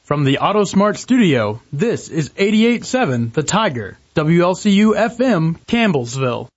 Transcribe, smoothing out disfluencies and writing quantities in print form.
From the AutoSmart studio, this is 88.7 The Tiger, WLCU FM, Campbellsville.